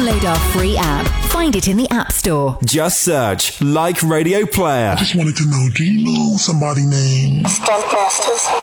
Download our free app. Find it in the App Store. Just search Like Radio Player. I just wanted to know, do you know somebody named Stuntmasters?